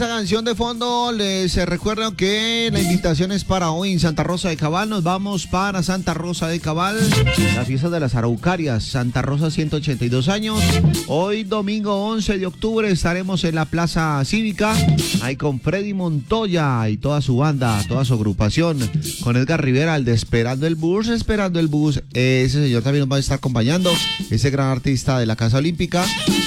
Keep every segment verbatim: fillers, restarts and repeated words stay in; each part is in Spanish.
esa canción de fondo, les recuerdo que la invitación es para hoy en Santa Rosa de Cabal. Nos vamos para Santa Rosa de Cabal, la fiesta de las Araucarias, Santa Rosa ciento ochenta y dos años. Hoy domingo once de octubre estaremos en la Plaza Cívica, ahí con Freddy Montoya y toda su banda, toda su agrupación, con Edgar Rivera, el de Esperando el Bus, Esperando el Bus. Ese señor también nos va a estar acompañando, ese gran artista de la Casa Olímpica,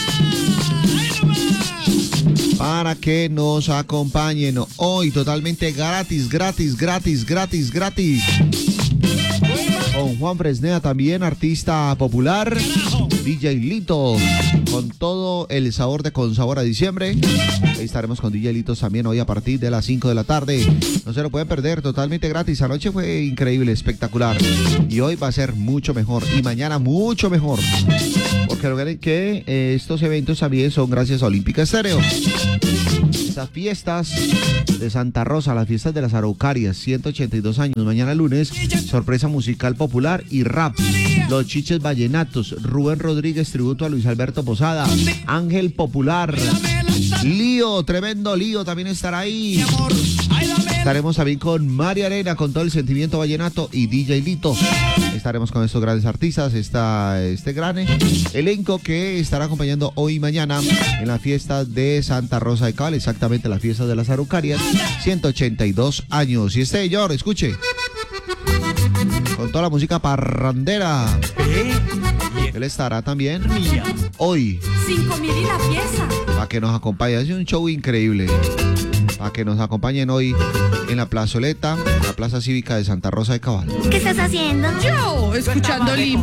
para que nos acompañen hoy totalmente gratis, gratis, gratis, gratis, gratis. Con Juan Fresneda también, artista popular, D J Lito, con todo el sabor de Con Sabor a Diciembre. Ahí estaremos con D J Litos también hoy a partir de las cinco de la tarde. No se lo pueden perder, totalmente gratis. Anoche fue increíble, espectacular. Y hoy va a ser mucho mejor. Y mañana mucho mejor. Porque recuerden que eh, estos eventos también son gracias a Olímpica Estéreo. Estas fiestas de Santa Rosa, las fiestas de las Araucarias, ciento ochenta y dos años. Mañana lunes, sorpresa musical popular y rap. Los Chiches Vallenatos, Rubén Rodríguez, tributo a Luis Alberto Posada, Ángel Popular, Lío, tremendo Lío también estará ahí. Estaremos también con María Arena, con todo el sentimiento vallenato, y D J Lito. Estaremos con estos grandes artistas, esta, este gran elenco que estará acompañando hoy y mañana en la fiesta de Santa Rosa de Cabal, exactamente la fiesta de las Araucarias, ciento ochenta y dos años. Y este señor, escuche, con toda la música parrandera. Él estará también hoy. Cinco mil y la pieza. Para que nos acompañe, es un show increíble. Para que nos acompañen hoy en la plazoleta, la Plaza Cívica de Santa Rosa de Cabal. ¿Qué estás haciendo? Yo, escuchando Limbo.